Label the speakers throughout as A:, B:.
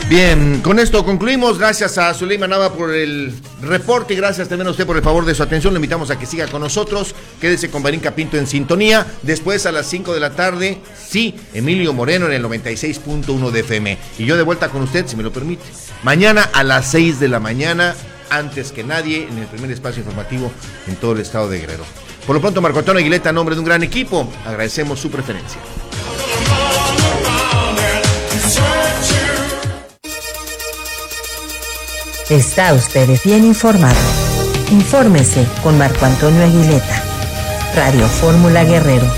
A: Bien, con esto concluimos. Gracias a Zuleyman Nava por el reporte y gracias también a usted por el favor de su atención. Le invitamos a que siga con nosotros. Quédese con Barín Capinto en sintonía. Después a las 5 de la tarde, sí, Emilio Moreno en el 96.1 de FM. Y yo de vuelta con usted, si me lo permite. Mañana a las 6 de la mañana, antes que nadie, en el primer espacio informativo en todo el estado de Guerrero. Por lo pronto, Marco Antonio Aguileta, en nombre de un gran equipo, agradecemos su preferencia.
B: Está usted bien informado. Infórmese con Marco Antonio Aguileta. Radio Fórmula Guerrero.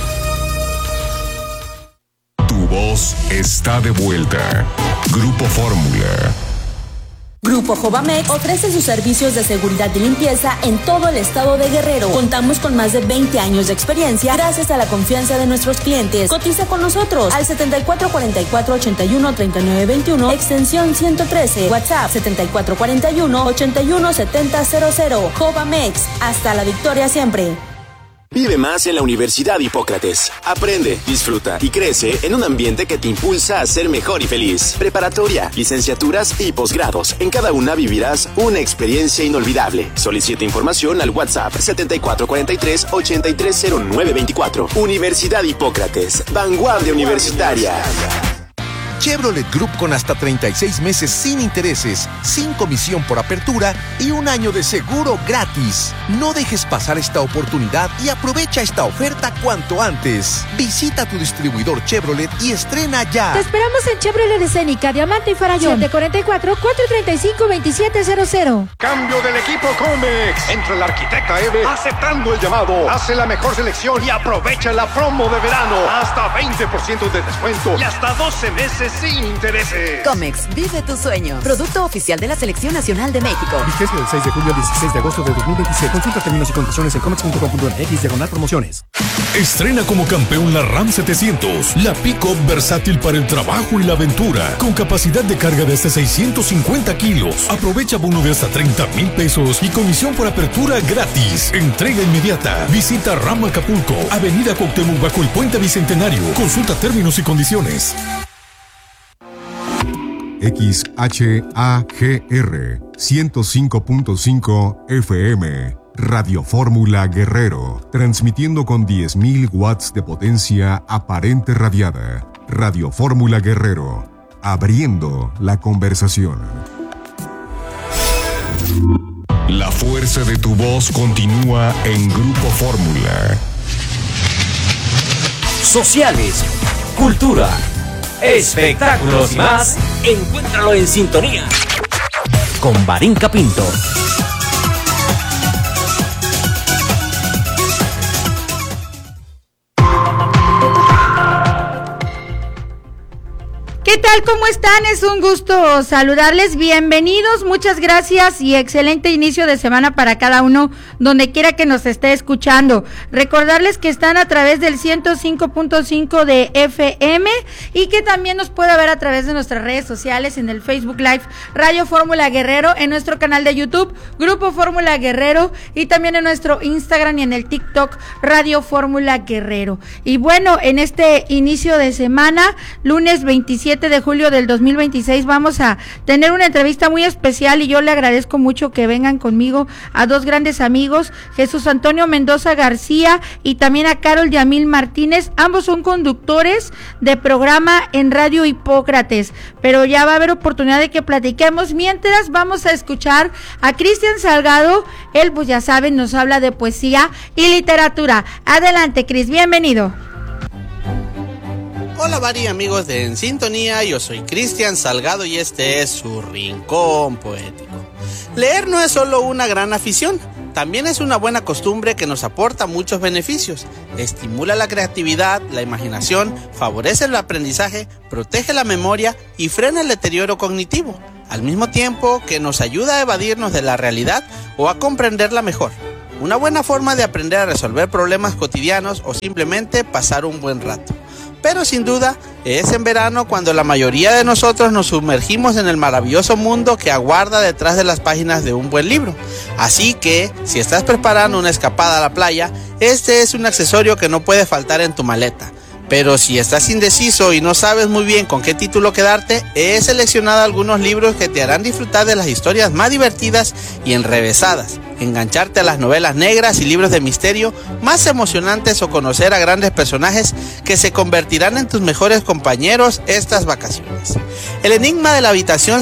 C: Tu voz está de vuelta. Grupo Fórmula.
D: Grupo Jovamex ofrece sus servicios de seguridad y limpieza en todo el estado de Guerrero. Contamos con más de 20 años de experiencia gracias a la confianza de nuestros clientes. Cotiza con nosotros al 7444-813921, extensión 113, WhatsApp 7441-817000. Jovamex, hasta la victoria siempre.
E: Vive más en la Universidad Hipócrates. Aprende, disfruta y crece en un ambiente que te impulsa a ser mejor y feliz. Preparatoria, licenciaturas y posgrados. En cada una vivirás una experiencia inolvidable. Solicita información al WhatsApp 7443-830924. Universidad Hipócrates. Vanguardia universitaria.
F: Chevrolet Group con hasta 36 meses sin intereses, sin comisión por apertura y un año de seguro gratis. No dejes pasar esta oportunidad y aprovecha esta oferta cuanto antes. Visita tu distribuidor Chevrolet y estrena ya.
G: Te esperamos en Chevrolet Escénica, Diamante y Farallón. 744-435-2700.
H: Cambio del equipo Comex. Entra el arquitecta Eve aceptando el llamado. Hace la mejor selección y aprovecha la promo de verano. Hasta 20% de descuento y hasta 12 meses sin intereses.
I: Comex, vive tu sueño. Producto oficial de la Selección Nacional de México.
J: Vigencia del 6 de julio al 16 de agosto de 2026. Consulta términos y condiciones en comex.com.mx/promociones.
C: Estrena como campeón la Ram 700, la pick-up versátil para el trabajo y la aventura, con capacidad de carga de hasta 650 kilos. Aprovecha bono de hasta 30,000 pesos y comisión por apertura gratis. Entrega inmediata. Visita Ram Acapulco, Avenida Cuauhtémoc bajo el Puente Bicentenario. Consulta términos y condiciones.
K: XHAGR 105.5 FM Radio Fórmula Guerrero, transmitiendo con 10.000 watts de potencia aparente radiada. Radio Fórmula Guerrero, abriendo la conversación.
C: La fuerza de tu voz continúa en Grupo Fórmula.
L: Sociales, cultura, espectáculos y más, encuéntralo en sintonía con Barín Capinto.
M: ¿Qué tal? ¿Cómo están? Es un gusto saludarles. Bienvenidos, muchas gracias y excelente inicio de semana para cada uno, donde quiera que nos esté escuchando. Recordarles que están a través del 105.5 de FM y que también nos puede ver a través de nuestras redes sociales en el Facebook Live Radio Fórmula Guerrero, en nuestro canal de YouTube Grupo Fórmula Guerrero y también en nuestro Instagram y en el TikTok Radio Fórmula Guerrero. Y bueno, en este inicio de semana, lunes 27 de julio del 2026, vamos a tener una entrevista muy especial y yo le agradezco mucho que vengan conmigo a dos grandes amigos, Jesús Antonio Mendoza García y también a Carol Yamil Martínez. Ambos son conductores de programa en Radio Hipócrates, pero ya va a haber oportunidad de que platiquemos. Mientras vamos a escuchar a Cristian Salgado. Él, pues ya saben, nos habla de poesía y literatura. Adelante, Cris, bienvenido.
N: Hola Bari, amigos de En Sintonía, yo soy Cristian Salgado y este es su Rincón Poético. Leer no es solo una gran afición, también es una buena costumbre que nos aporta muchos beneficios. Estimula la creatividad, la imaginación, favorece el aprendizaje, protege la memoria y frena el deterioro cognitivo, al mismo tiempo que nos ayuda a evadirnos de la realidad o a comprenderla mejor. Una buena forma de aprender a resolver problemas cotidianos o simplemente pasar un buen rato. Pero sin duda es en verano cuando la mayoría de nosotros nos sumergimos en el maravilloso mundo que aguarda detrás de las páginas de un buen libro. Así que, si estás preparando una escapada a la playa, este es un accesorio que no puede faltar en tu maleta. Pero si estás indeciso y no sabes muy bien con qué título quedarte, he seleccionado algunos libros que te harán disfrutar de las historias más divertidas y enrevesadas, engancharte a las novelas negras y libros de misterio más emocionantes o conocer a grandes personajes que se convertirán en tus mejores compañeros estas vacaciones. El enigma de la habitación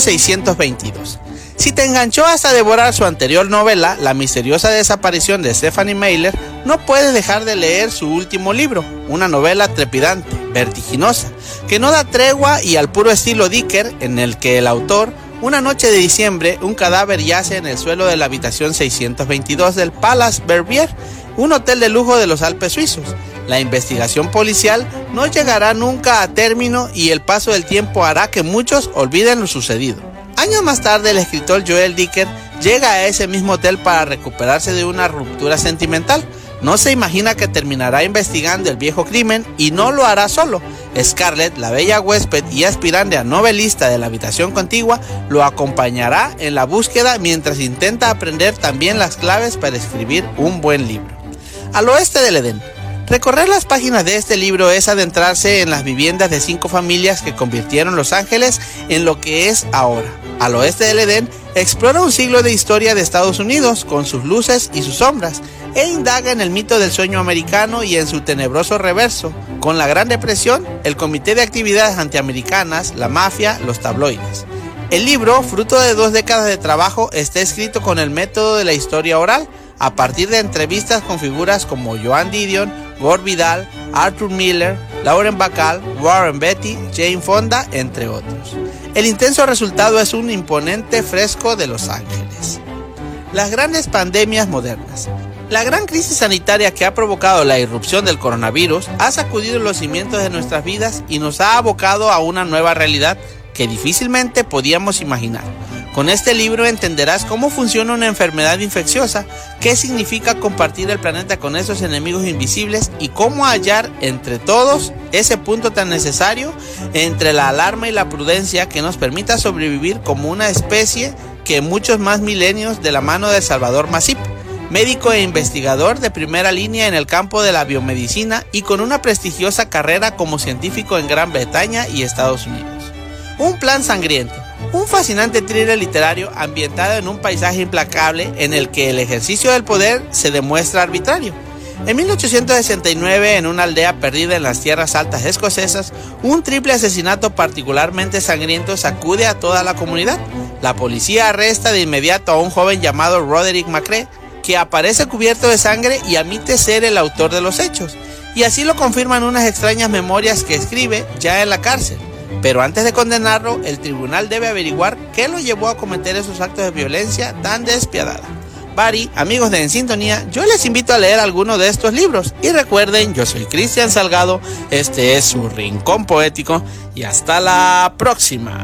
N: 622. Si te enganchó hasta devorar su anterior novela, La misteriosa desaparición de Stephanie Meyer, no puedes dejar de leer su último libro, una novela trepidante, vertiginosa, que no da tregua y al puro estilo Dicker, en el que el autor, una noche de diciembre, un cadáver yace en el suelo de la habitación 622 del Palace Verbier, un hotel de lujo de los Alpes suizos. La investigación policial no llegará nunca a término y el paso del tiempo hará que muchos olviden lo sucedido. Años más tarde, el escritor Joel Dicker llega a ese mismo hotel para recuperarse de una ruptura sentimental. No se imagina que terminará investigando el viejo crimen y no lo hará solo. Scarlett, la bella huésped y aspirante a novelista de la habitación contigua, lo acompañará en la búsqueda mientras intenta aprender también las claves para escribir un buen libro. Al oeste del Edén. Recorrer las páginas de este libro es adentrarse en las viviendas de 5 familias que convirtieron Los Ángeles en lo que es ahora. Al oeste del Edén explora un siglo de historia de Estados Unidos con sus luces y sus sombras e indaga en el mito del sueño americano y en su tenebroso reverso, con la Gran Depresión, el Comité de Actividades Antiamericanas, la mafia, los tabloides. El libro, fruto de 2 décadas de trabajo, está escrito con el método de la historia oral, a partir de entrevistas con figuras como Joan Didion, Gore Vidal, Arthur Miller, Lauren Bacall, Warren Beatty, Jane Fonda, entre otros. El intenso resultado es un imponente fresco de Los Ángeles. Las grandes pandemias modernas. La gran crisis sanitaria que ha provocado la irrupción del coronavirus ha sacudido los cimientos de nuestras vidas y nos ha abocado a una nueva realidad que difícilmente podíamos imaginar. Con este libro entenderás cómo funciona una enfermedad infecciosa, qué significa compartir el planeta con esos enemigos invisibles y cómo hallar entre todos ese punto tan necesario entre la alarma y la prudencia que nos permita sobrevivir como una especie que muchos más milenios de la mano de Salvador Masip, médico e investigador de primera línea en el campo de la biomedicina y con una prestigiosa carrera como científico en Gran Bretaña y Estados Unidos. Un plan sangriento. Un fascinante thriller literario ambientado en un paisaje implacable en el que el ejercicio del poder se demuestra arbitrario. En 1869, en una aldea perdida en las tierras altas escocesas, un triple asesinato particularmente sangriento sacude a toda la comunidad. La policía arresta de inmediato a un joven llamado Roderick McRae, que aparece cubierto de sangre y admite ser el autor de los hechos. Y así lo confirman unas extrañas memorias que escribe ya en la cárcel. Pero antes de condenarlo, el tribunal debe averiguar qué lo llevó a cometer esos actos de violencia tan despiadada. Bari, amigos de En Sintonía, yo les invito a leer alguno de estos libros. Y recuerden, yo soy Cristian Salgado, este es su Rincón Poético y hasta la próxima.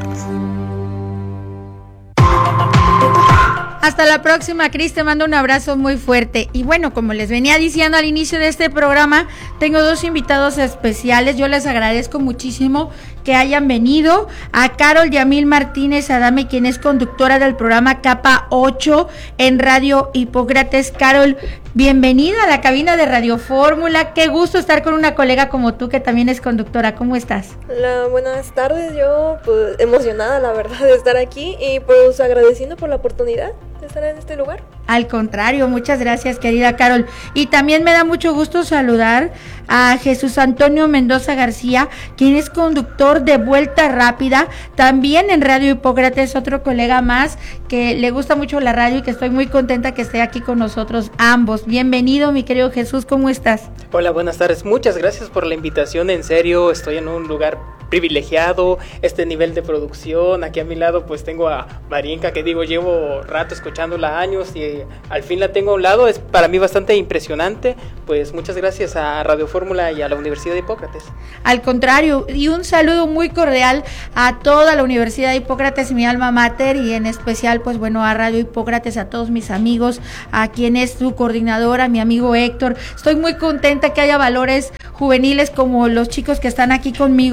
M: Hasta la próxima, Cris, te mando un abrazo muy fuerte. Y bueno, como les venía diciendo al inicio de este programa, tengo 2 invitados especiales. Yo les agradezco muchísimo que hayan venido. A Carol Yamil Martínez Adame, quien es conductora del programa Capa 8 en Radio Hipócrates. Carol, bienvenida a la cabina de Radio Fórmula. Qué gusto estar con una colega como tú, que también es conductora. ¿Cómo estás?
O: Hola, buenas tardes. Yo pues emocionada, la verdad, de estar aquí y pues agradeciendo por la oportunidad de estar en este lugar.
M: Al contrario, muchas gracias, querida Carol. Y también me da mucho gusto saludar a Jesús Antonio Mendoza García, quien es conductor de Vuelta Rápida, también en Radio Hipócrates, otro colega más que le gusta mucho la radio y que estoy muy contenta que esté aquí con nosotros ambos. Bienvenido, mi querido Jesús, ¿cómo estás?
P: Hola, buenas tardes, muchas gracias por la invitación, en serio, estoy en un lugar privilegiado, este nivel de producción. Aquí a mi lado pues tengo a Marinka, que digo, llevo rato escuchándola años y al fin la tengo a un lado. Es para mí bastante impresionante. Pues muchas gracias a Radio Fórmula y a la Universidad de Hipócrates.
M: Al contrario, y un saludo muy cordial a toda la Universidad de Hipócrates, mi alma mater, y en especial pues bueno a Radio Hipócrates, a todos mis amigos, a quien es su coordinadora, mi amigo Héctor. Estoy muy contenta que haya valores juveniles como los chicos que están aquí conmigo y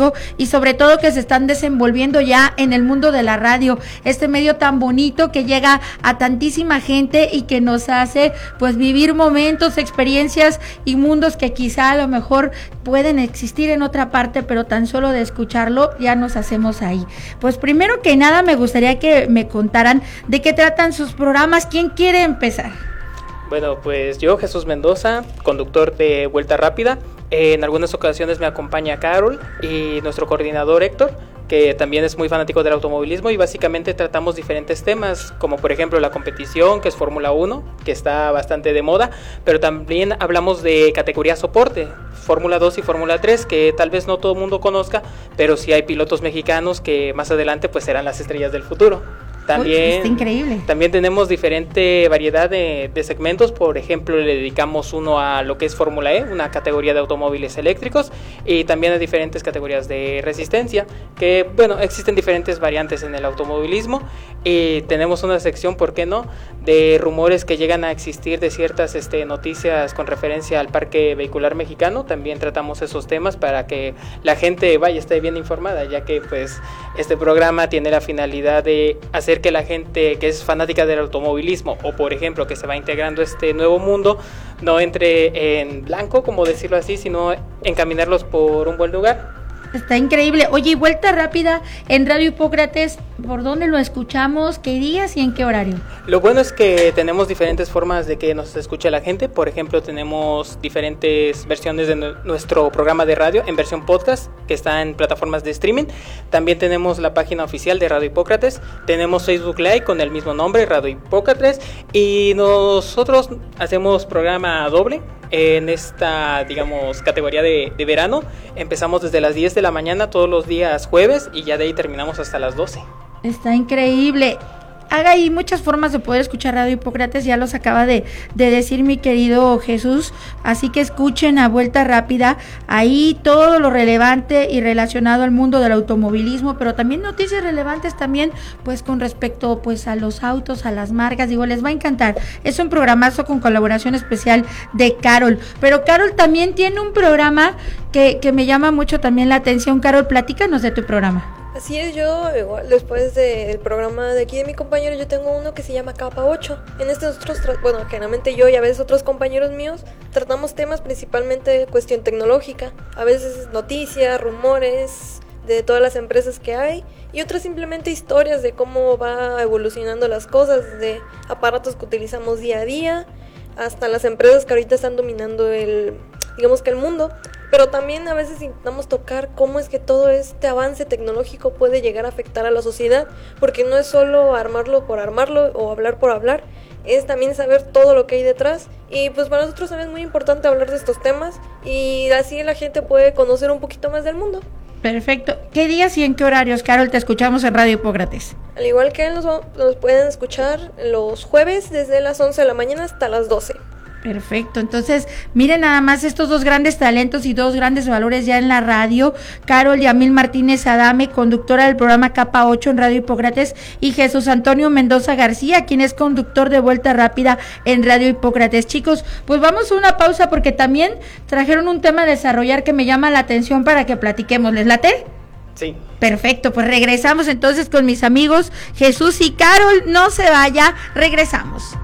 M: sobre todo que se están desenvolviendo ya en el mundo de la radio, este medio tan bonito que llega a tantísima gente y que nos hace pues vivir momentos, experiencias y mundos que quizá a lo mejor pueden existir en otra parte, pero tan solo de escucharlo ya nos hacemos ahí. Pues primero que nada me gustaría que me contaran de qué tratan sus programas. ¿Quién quiere empezar?
P: Bueno, pues yo, Jesús Mendoza, conductor de Vuelta Rápida. En algunas ocasiones me acompaña Carol y nuestro coordinador Héctor, que también es muy fanático del automovilismo, y básicamente tratamos diferentes temas, como por ejemplo la competición, que es Fórmula 1, que está bastante de moda, pero también hablamos de categoría soporte, Fórmula 2 y Fórmula 3, que tal vez no todo el mundo conozca, pero sí hay pilotos mexicanos que más adelante pues serán las estrellas del futuro. También,
M: está increíble.
P: También tenemos diferente variedad de segmentos. Por ejemplo, le dedicamos uno a lo que es Fórmula E, una categoría de automóviles eléctricos, y también a diferentes categorías de resistencia, que bueno, existen diferentes variantes en el automovilismo, y tenemos una sección, ¿por qué no?, de rumores que llegan a existir de ciertas noticias con referencia al parque vehicular mexicano. También tratamos esos temas para que la gente esté bien informada, ya que pues este programa tiene la finalidad de hacer que la gente que es fanática del automovilismo, o por ejemplo que se va integrando a este nuevo mundo, no entre en blanco, como decirlo así, sino encaminarlos por un buen lugar.
M: Está increíble. Oye, y Vuelta Rápida en Radio Hipócrates, ¿por dónde lo escuchamos? ¿Qué días y en qué horario?
P: Lo bueno es que tenemos diferentes formas de que nos escuche la gente. Por ejemplo, tenemos diferentes versiones de nuestro programa de radio en versión podcast, que está en plataformas de streaming. También tenemos la página oficial de Radio Hipócrates. Tenemos Facebook Live con el mismo nombre, Radio Hipócrates. Y nosotros hacemos programa doble en esta, digamos, categoría de verano. Empezamos desde las 10 de la mañana todos los días jueves, y ya de ahí terminamos hasta las 12.
M: Está increíble. Hay muchas formas de poder escuchar Radio Hipócrates, ya los acaba de decir mi querido Jesús, así que escuchen a Vuelta Rápida, ahí todo lo relevante y relacionado al mundo del automovilismo, pero también noticias relevantes también, pues con respecto pues a los autos, a las marcas, digo, les va a encantar. Es un programazo con colaboración especial de Carol, pero Carol también tiene un programa que me llama mucho también la atención. Carol, platícanos de tu programa.
O: Así es, yo igual después del programa de aquí de mi compañero, yo tengo uno que se llama Capa 8. En este nosotros, generalmente yo y a veces otros compañeros míos tratamos temas principalmente de cuestión tecnológica, a veces noticias, rumores de todas las empresas que hay, y otras simplemente historias de cómo va evolucionando las cosas, de aparatos que utilizamos día a día, hasta las empresas que ahorita están dominando el mundo. Pero también a veces intentamos tocar cómo es que todo este avance tecnológico puede llegar a afectar a la sociedad, porque no es solo armarlo por armarlo o hablar por hablar, es también saber todo lo que hay detrás. Y pues para nosotros también es muy importante hablar de estos temas, y así la gente puede conocer un poquito más del mundo.
M: Perfecto. ¿Qué días y en qué horarios, Carol, te escuchamos en Radio Hipócrates?
O: Al igual que nos pueden escuchar los jueves desde las 11 de la mañana hasta las 12.
M: Perfecto, entonces miren nada más estos dos grandes talentos y dos grandes valores ya en la radio. Carol Yamil Martínez Adame, conductora del programa Capa 8 en Radio Hipócrates, y Jesús Antonio Mendoza García, quien es conductor de Vuelta Rápida en Radio Hipócrates. Chicos, pues vamos a una pausa porque también trajeron un tema a desarrollar que me llama la atención para que platiquemos. ¿Les late?
P: Sí.
M: Perfecto, pues regresamos entonces con mis amigos Jesús y Carol. No se vaya, regresamos.